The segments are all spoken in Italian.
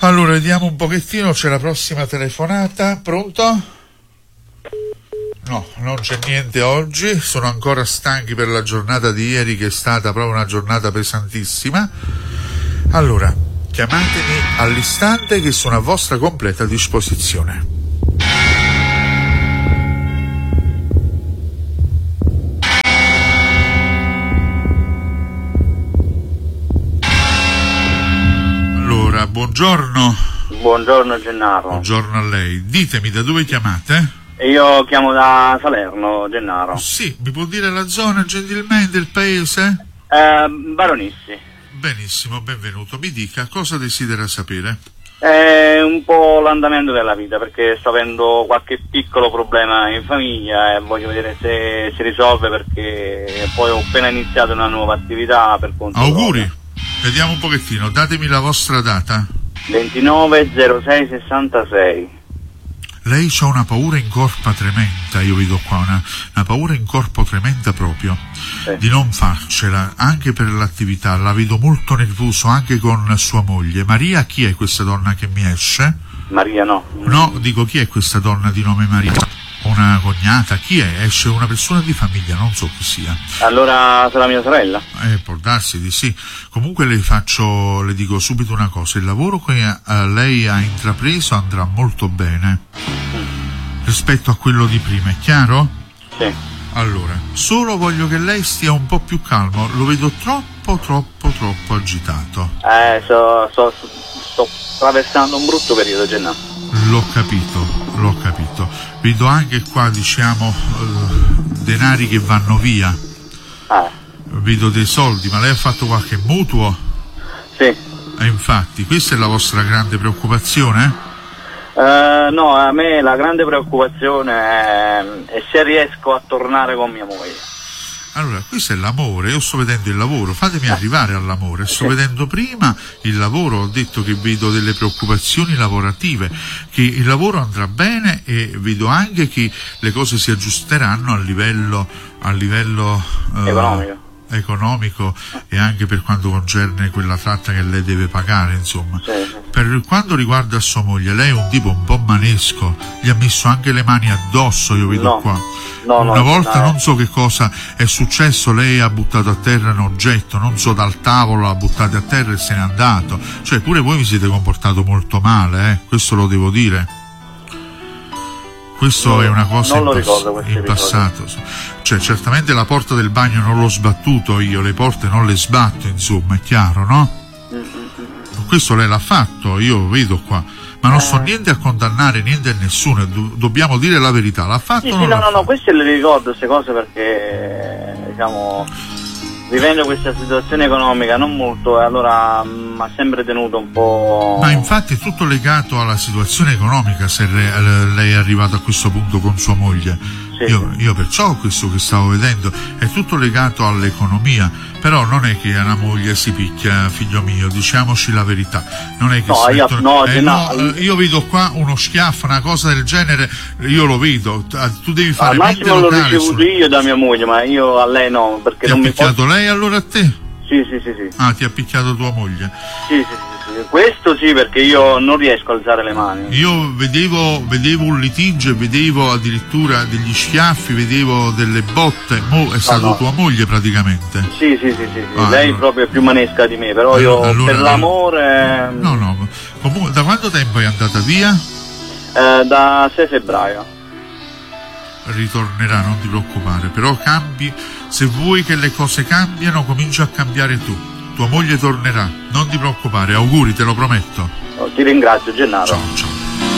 Allora, vediamo un pochettino, c'è la prossima telefonata. Pronto? No, non c'è niente oggi, sono ancora stanchi per la giornata di ieri, che è stata proprio una giornata pesantissima. Allora, chiamatemi all'istante, che sono a vostra completa disposizione. Allora, buongiorno. Buongiorno Gennaro. Buongiorno a lei. Ditemi, da dove chiamate? Io chiamo da Salerno, Gennaro. Sì, mi può dire la zona gentilmente, il paese? Baronissi. Benissimo, benvenuto. Mi dica, cosa desidera sapere? Un po' l'andamento della vita, perché sto avendo qualche piccolo problema in famiglia e voglio vedere se si risolve, perché poi ho appena iniziato una nuova attività per conto Auguri. proprio. Vediamo un pochettino, datemi la vostra data. 29/06/66. Lei c'ha una paura in corpo tremenda, io vedo qua una paura in corpo tremenda proprio, Sì. di non farcela, anche per l'attività, la vedo molto nervoso anche con sua moglie. Maria, chi è questa donna che mi esce? Maria no. No, dico, chi è questa donna di nome Maria? Una cognata? Chi è? Esce una persona di famiglia, non so chi sia. Allora sarà mia sorella? Può darsi di sì. Comunque le dico subito una cosa, il lavoro che lei ha intrapreso andrà molto bene rispetto a quello di prima, è chiaro? Sì. Allora, solo voglio che lei stia un po' più calmo, lo vedo troppo agitato. Sto attraversando un brutto periodo, Gennaro. L'ho capito. Vedo anche qua, diciamo, denari che vanno via. Vedo dei soldi, ma lei ha fatto qualche mutuo? Sì. Infatti, questa è la vostra grande preoccupazione? No, a me la grande preoccupazione è se riesco a tornare con mia moglie. Allora, questo è l'amore, io sto vedendo il lavoro, fatemi arrivare all'amore, sto vedendo prima il lavoro, ho detto che vedo delle preoccupazioni lavorative, che il lavoro andrà bene e vedo anche che le cose si aggiusteranno a livello economico e anche per quanto concerne quella tratta che lei deve pagare, insomma. Sì. Per quanto riguarda sua moglie, lei è un tipo un po' manesco, gli ha messo anche le mani addosso, io vedo qua. Una volta non so che cosa è successo, lei ha buttato a terra un oggetto, non so, dal tavolo l'ha buttato a terra e se n'è andato, cioè pure voi vi siete comportato molto male, questo lo devo dire. Questo è una cosa in passato. Cioè, certamente la porta del bagno non l'ho sbattuto io, le porte non le sbatto, insomma, è chiaro, no? Questo lei l'ha fatto, io vedo qua. Ma non sto niente a condannare niente a nessuno, dobbiamo dire la verità, l'ha fatto o non l'ha fatto? No, queste le ricordo, queste cose, perché, diciamo, vivendo questa situazione economica non molto, allora mi ha sempre tenuto un po'. Ma infatti è tutto legato alla situazione economica, se lei è arrivato a questo punto con sua moglie. Sì. Io perciò questo che stavo vedendo è tutto legato all'economia, però non è che una moglie si picchia, figlio mio, diciamoci la verità, non è che io vedo qua uno schiaffo, una cosa del genere, io lo vedo, tu devi fare al massimo l'ho ricevuto io da mia moglie, ma io a lei no, perché ti non ha picchiato lei allora a te? Sì. Ah, ti ha picchiato tua moglie? Sì. Questo sì, perché io non riesco a alzare le mani. Io vedevo un litigio e vedevo addirittura degli schiaffi, vedevo delle botte. È stata tua moglie praticamente? Sì. Lei proprio è più manesca di me, però io per l'amore. No. Comunque, da quanto tempo è andata via? Da 6 febbraio. Ritornerà, non ti preoccupare, però cambi, se vuoi che le cose cambiano, comincia a cambiare tu. Tua moglie tornerà, non ti preoccupare, auguri, te lo prometto. Ti ringrazio, Gennaro. Ciao.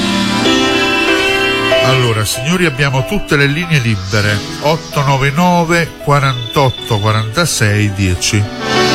Allora, signori, abbiamo tutte le linee libere. 899 48 46 10.